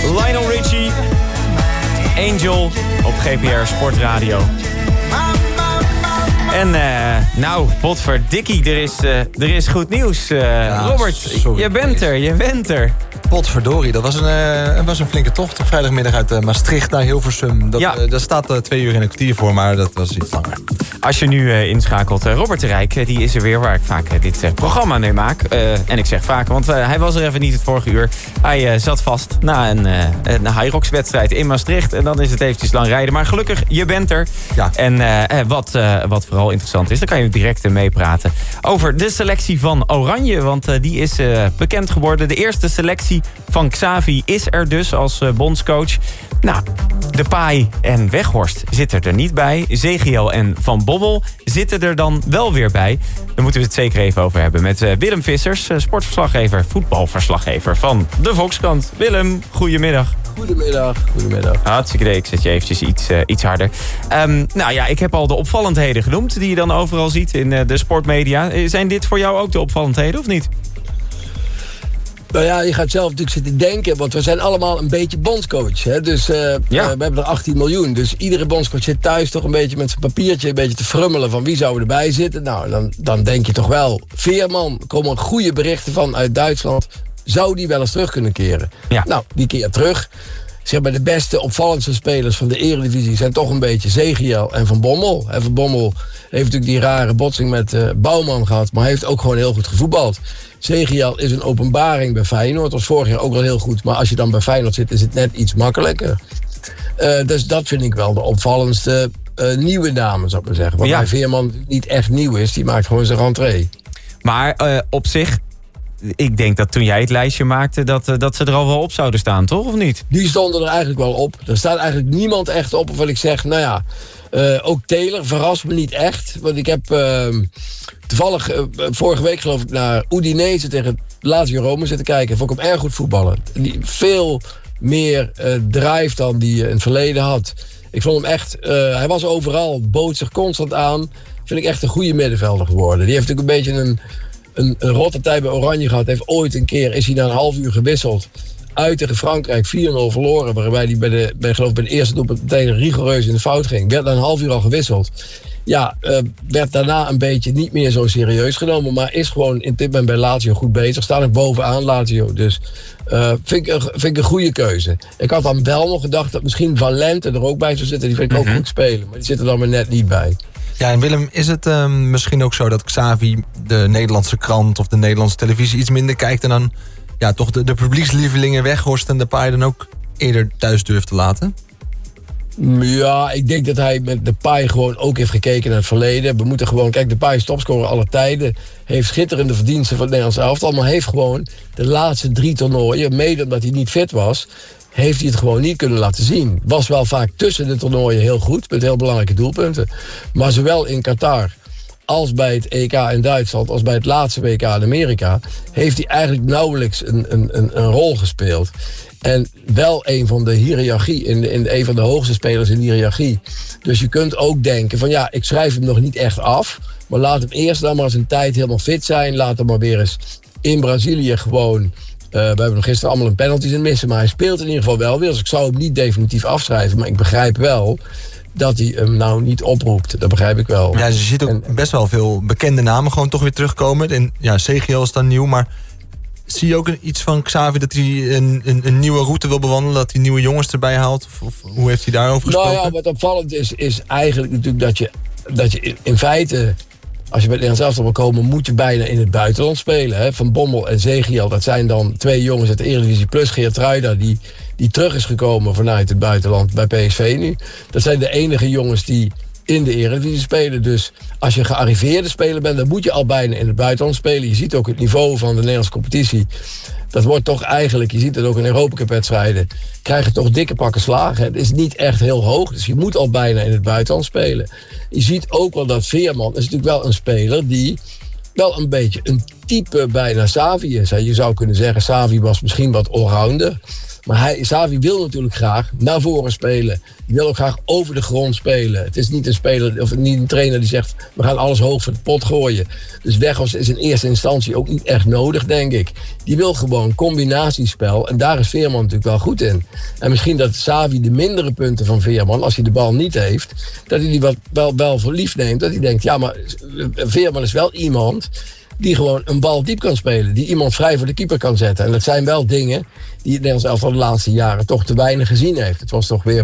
Lionel Richie, Angel op GPR Sportradio. En potverdikkie, er is goed nieuws. Robert, sorry. je bent er. Potverdorie, dat was een flinke tocht op vrijdagmiddag uit Maastricht naar Hilversum. Daar staat 2 uur en een kwartier voor, maar dat was iets langer. Als je nu inschakelt, Robert de Rijk, die is er weer waar ik vaak dit programma mee maak. En ik zeg vaak, want hij was er even niet het vorige uur. Hij zat vast na een Hyrox-wedstrijd in Maastricht. En dan is het eventjes lang rijden. Maar gelukkig, je bent er. Ja. En wat vooral interessant is, dan kan je direct meepraten over de selectie van Oranje. Want die is bekend geworden. De eerste selectie van Xavi is er dus als bondscoach. Nou, Depay en Weghorst zitten er niet bij. Zegiel en Van Bommel zitten er dan wel weer bij. Daar moeten we het zeker even over hebben met Willem Vissers, sportverslaggever, voetbalverslaggever van de Volkskrant. Willem, goedemiddag. Goedemiddag. Hartstikke idee, ik zet je eventjes iets harder. Ik heb al de opvallendheden genoemd die je dan overal ziet in de sportmedia. Zijn dit voor jou ook de opvallendheden of niet? Nou ja, je gaat zelf natuurlijk zitten denken, want we zijn allemaal een beetje bondscoach. Hè? Dus we hebben er 18 miljoen. Dus iedere bondscoach zit thuis toch een beetje met zijn papiertje een beetje te frummelen van wie zou erbij zitten. Nou, dan denk je toch wel, Veerman, komen goede berichten van uit Duitsland. Zou die wel eens terug kunnen keren? Ja. Nou, die keert terug. Zeg maar, de beste, opvallendste spelers van de Eredivisie zijn toch een beetje Zegiel en Van Bommel. En Van Bommel heeft natuurlijk die rare botsing met Bouwman gehad, maar hij heeft ook gewoon heel goed gevoetbald. Zegiel is een openbaring bij Feyenoord. Was vorig jaar ook wel heel goed. Maar als je dan bij Feyenoord zit, is het net iets makkelijker. Dus dat vind ik wel de opvallendste nieuwe namen, zou ik maar zeggen. Want bij Veerman niet echt nieuw is. Die maakt gewoon zijn rentree. Maar op zich, ik denk dat toen jij het lijstje maakte, dat ze er al wel op zouden staan, toch? Of niet? Die stonden er eigenlijk wel op. Er staat eigenlijk niemand echt op. Of wat ik zeg, nou ja, ook Taylor verrast me niet echt. Want ik heb toevallig vorige week geloof ik naar Udinese tegen Lazio Rome zitten kijken. Vond ik hem erg goed voetballen. Die veel meer drive dan die in het verleden had. Ik vond hem echt, hij was overal, bood zich constant aan. Vind ik echt een goede middenvelder geworden. Die heeft natuurlijk een beetje een rotte tijd bij Oranje gehad. Heeft ooit een keer, is hij na een half uur gewisseld. Uit tegen Frankrijk 4-0 verloren. Waarbij hij bij de eerste doelpunt meteen rigoureus in de fout ging. Werd na een half uur al gewisseld. Ja, werd daarna een beetje niet meer zo serieus genomen. Maar is gewoon in dit moment bij Lazio goed bezig. Staan er bovenaan Lazio. Dus vind ik een goede keuze. Ik had dan wel nog gedacht dat misschien Van Lente er ook bij zou zitten. Die vind ik ook goed spelen. Maar die zit er dan maar net niet bij. Ja, en Willem, is het misschien ook zo dat Xavi de Nederlandse krant of de Nederlandse televisie iets minder kijkt en dan toch de publiekslievelingen Weghorst en Depay dan ook eerder thuis durft te laten? Ja, ik denk dat hij met Depay gewoon ook heeft gekeken naar het verleden. We moeten gewoon, kijk, Depay is topscorer aller tijden. Heeft schitterende verdiensten van het Nederlands elftal. Maar heeft gewoon de laatste 3 toernooien, mede omdat hij niet fit was, heeft hij het gewoon niet kunnen laten zien. Was wel vaak tussen de toernooien heel goed, met heel belangrijke doelpunten. Maar zowel in Qatar als bij het EK in Duitsland, als bij het laatste WK in Amerika, heeft hij eigenlijk nauwelijks een rol gespeeld. En wel een van de hiërarchie, in een van de hoogste spelers in de hiërarchie. Dus je kunt ook denken van ik schrijf hem nog niet echt af. Maar laat hem eerst dan maar eens een tijd helemaal fit zijn. Laat hem maar weer eens in Brazilië gewoon. We hebben nog gisteren allemaal een penalty in missen. Maar hij speelt in ieder geval wel weer. Dus ik zou hem niet definitief afschrijven. Maar ik begrijp wel dat hij hem nou niet oproept. Dat begrijp ik wel. Ja, je ziet ook best wel veel bekende namen gewoon toch weer terugkomen. En ja, Zegiel is dan nieuw, maar zie je ook iets van Xavi dat hij een nieuwe route wil bewandelen, dat hij nieuwe jongens erbij haalt? Of hoe heeft hij daarover gesproken? Nou ja, wat opvallend is eigenlijk natuurlijk dat je in feite, als je bij het Nederlands elftal wil komen, moet je bijna in het buitenland spelen. Hè? Van Bommel en Zegiel, dat zijn dan 2 jongens uit de Eredivisie plus Geertruida die terug is gekomen vanuit het buitenland bij PSV nu. Dat zijn de enige jongens die in de Eredivisie spelen. Dus als je gearriveerde speler bent, dan moet je al bijna in het buitenland spelen. Je ziet ook het niveau van de Nederlandse competitie. Dat wordt toch eigenlijk, je ziet het ook in Europa Cup wedstrijden, krijgen toch dikke pakken slagen. Het is niet echt heel hoog, dus je moet al bijna in het buitenland spelen. Je ziet ook wel dat Veerman is natuurlijk wel een speler die wel een beetje een type bijna Xavi is. Je zou kunnen zeggen, Xavi was misschien wat allrounder. Maar Xavi wil natuurlijk graag naar voren spelen. Die wil ook graag over de grond spelen. Het is niet een speler of niet een trainer die zegt, we gaan alles hoog voor de pot gooien. Dus Weghorst is in eerste instantie ook niet echt nodig, denk ik. Die wil gewoon combinatiespel. En daar is Veerman natuurlijk wel goed in. En misschien dat Xavi de mindere punten van Veerman, als hij de bal niet heeft, dat hij die wel voor lief neemt. Dat hij denkt, ja, maar Veerman is wel iemand die gewoon een bal diep kan spelen. Die iemand vrij voor de keeper kan zetten. En dat zijn wel dingen die het Nederlands elftal de laatste jaren toch te weinig gezien heeft. Het was toch weer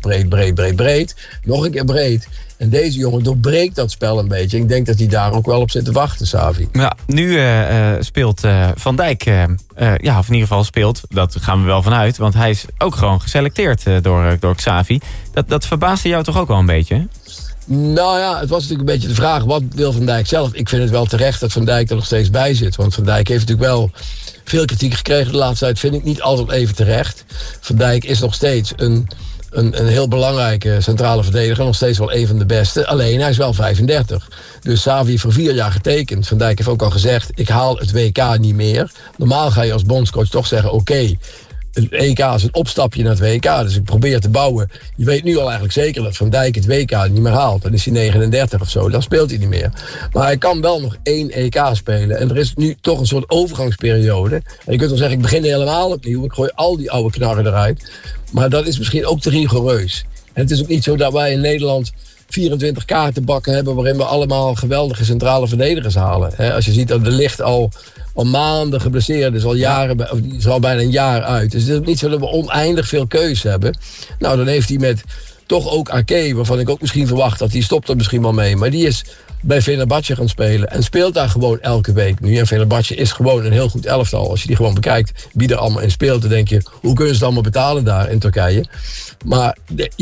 breed. Nog een keer breed. En deze jongen doorbreekt dat spel een beetje. Ik denk dat hij daar ook wel op zit te wachten, Xavi. Ja, nu speelt Van Dijk, of in ieder geval speelt, dat gaan we wel vanuit, want hij is ook gewoon geselecteerd door Xavi. Dat verbaasde jou toch ook wel een beetje, hè? Nou ja, het was natuurlijk een beetje de vraag, wat wil Van Dijk zelf? Ik vind het wel terecht dat Van Dijk er nog steeds bij zit. Want Van Dijk heeft natuurlijk wel veel kritiek gekregen de laatste tijd. Vind ik niet altijd even terecht. Van Dijk is nog steeds een heel belangrijke centrale verdediger. Nog steeds wel een van de beste. Alleen, hij is wel 35. Dus Xavi heeft voor 4 jaar getekend. Van Dijk heeft ook al gezegd, ik haal het WK niet meer. Normaal ga je als bondscoach toch zeggen, oké, het EK is een opstapje naar het WK. Dus ik probeer te bouwen. Je weet nu al eigenlijk zeker dat Van Dijk het WK niet meer haalt. Dan is hij 39 of zo. Dan speelt hij niet meer. Maar hij kan wel nog 1 EK spelen. En er is nu toch een soort overgangsperiode. En je kunt wel zeggen, ik begin helemaal opnieuw. Ik gooi al die oude knarren eruit. Maar dat is misschien ook te rigoureus. En het is ook niet zo dat wij in Nederland 24 kaartenbakken hebben waarin we allemaal geweldige centrale verdedigers halen. Als je ziet dat De Ligt al maanden geblesseerd is, al jaren, of die is al bijna een jaar uit. Dus het is ook niet zo dat we oneindig veel keus hebben. Nou, dan heeft hij met toch ook Ake, waarvan ik ook misschien verwacht dat die stopt er misschien wel mee. Maar die is bij Fenerbahce gaan spelen en speelt daar gewoon elke week nu. En Fenerbahce is gewoon een heel goed elftal. Als je die gewoon bekijkt wie er allemaal in speelt, dan denk je, hoe kunnen ze het allemaal betalen daar in Turkije? Maar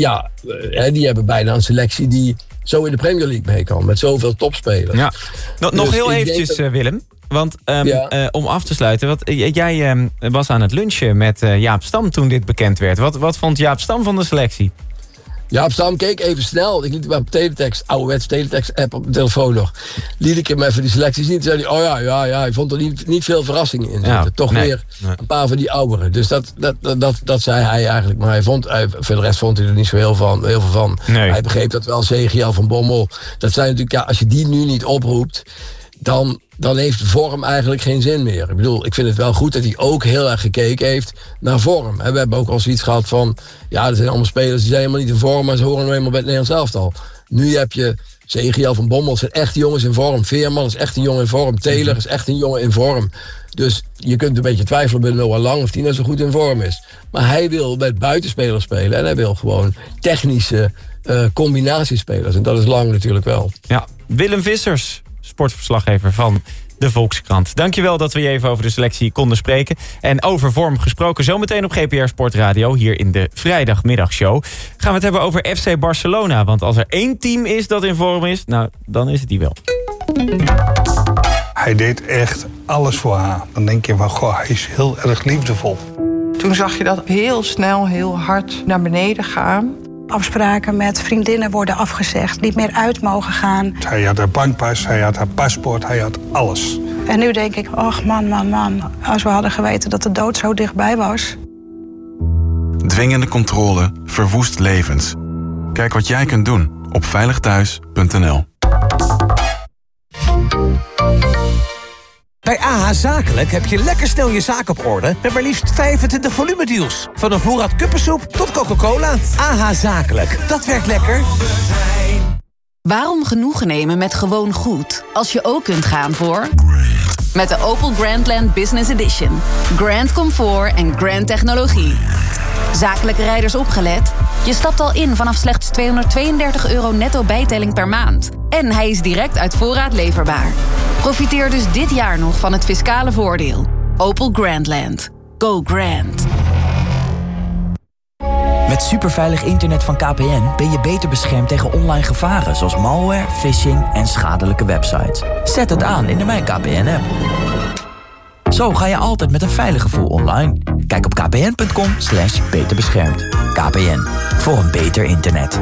die hebben bijna een selectie die zo in de Premier League mee kan, met zoveel topspelers. Ja. Nog heel eventjes, Willem. Want om af te sluiten, jij was aan het lunchen met Jaap Stam toen dit bekend werd. Wat vond Jaap Stam van de selectie? Jaap Stam keek even snel. Ik liet hem op teletext, ouderwets teletext-app op mijn telefoon nog. Liet ik hem even die selecties niet. Zei hij, hij vond er niet veel verrassingen in zitten. Weer een paar van die ouderen. Dus dat zei hij eigenlijk. Maar voor de rest vond hij er niet zo heel veel van. Nee. Hij begreep dat wel, Segiel van Bommel. Dat zijn natuurlijk, als je die nu niet oproept, dan heeft de vorm eigenlijk geen zin meer. Ik bedoel, ik vind het wel goed dat hij ook heel erg gekeken heeft naar vorm. We hebben ook al zoiets gehad van, er zijn allemaal spelers die zijn helemaal niet in vorm, maar ze horen nou eenmaal bij het Nederlands elftal. Nu heb je Segiel van Bommel, zijn echt jongens in vorm. Veerman is echt een jongen in vorm. Taylor is echt een jongen in vorm. Dus je kunt een beetje twijfelen bij Noah Lang of die nou zo goed in vorm is. Maar hij wil met buitenspelers spelen en hij wil gewoon technische combinatiespelers. En dat is Lang natuurlijk wel. Ja, Willem Vissers, sportverslaggever van de Volkskrant. Dankjewel dat we je even over de selectie konden spreken. En over vorm gesproken, zometeen op GPR Sportradio, hier in de vrijdagmiddagshow. Gaan we het hebben over FC Barcelona. Want als er 1 team is dat in vorm is, nou, dan is het die wel. Hij deed echt alles voor haar. Dan denk je van, goh, hij is heel erg liefdevol. Toen zag je dat heel snel, heel hard naar beneden gaan. Afspraken met vriendinnen worden afgezegd, niet meer uit mogen gaan. Hij had haar bankpas, hij had haar paspoort, hij had alles. En nu denk ik, ach man, als we hadden geweten dat de dood zo dichtbij was. Dwingende controle verwoest levens. Kijk wat jij kunt doen op veiligthuis.nl. Bij AH Zakelijk heb je lekker snel je zaak op orde met maar liefst 25 volumedeals. Van een voorraad kuppensoep tot Coca-Cola. AH Zakelijk, dat werkt lekker. Waarom genoegen nemen met gewoon goed als je ook kunt gaan voor? Met de Opel Grandland Business Edition. Grand comfort en grand technologie. Zakelijke rijders opgelet. Je stapt al in vanaf slechts €232 netto bijtelling per maand. En hij is direct uit voorraad leverbaar. Profiteer dus dit jaar nog van het fiscale voordeel. Opel Grandland. Go grand. Met superveilig internet van KPN ben je beter beschermd tegen online gevaren zoals malware, phishing en schadelijke websites. Zet het aan in de Mijn KPN-app. Zo ga je altijd met een veilig gevoel online. Kijk op kpn.com/beterbeschermd. KPN, voor een beter internet.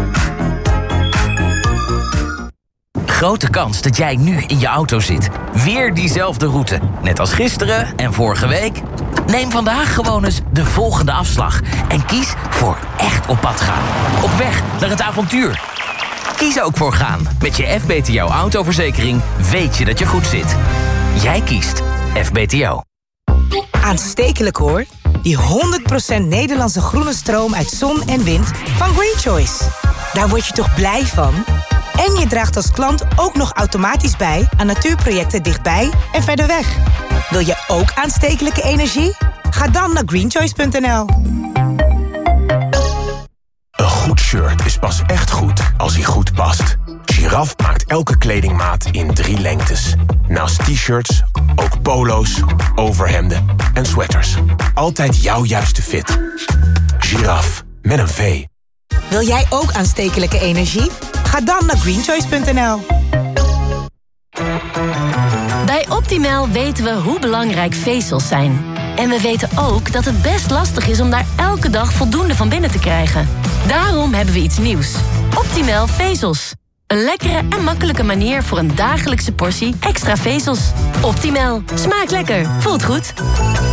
Grote kans dat jij nu in je auto zit. Weer diezelfde route. Net als gisteren en vorige week. Neem vandaag gewoon eens de volgende afslag en kies voor echt op pad gaan. Op weg naar het avontuur. Kies ook voor gaan. Met je FBTO autoverzekering weet je dat je goed zit. Jij kiest FBTO. Aanstekelijk hoor. Die 100% Nederlandse groene stroom uit zon en wind van Green Choice. Daar word je toch blij van? En je draagt als klant ook nog automatisch bij aan natuurprojecten dichtbij en verder weg. Wil je ook aanstekelijke energie? Ga dan naar greenchoice.nl. Een goed shirt is pas echt goed als hij goed past. Giraf maakt elke kledingmaat in 3 lengtes. Naast t-shirts, ook polo's, overhemden en sweaters. Altijd jouw juiste fit. Giraf, met een V. Wil jij ook aanstekelijke energie? Ga dan naar greenchoice.nl. Bij Optimal weten we hoe belangrijk vezels zijn. En we weten ook dat het best lastig is om daar elke dag voldoende van binnen te krijgen. Daarom hebben we iets nieuws. Optimal vezels. Een lekkere en makkelijke manier voor een dagelijkse portie extra vezels. Optimal. Smaakt lekker. Voelt goed.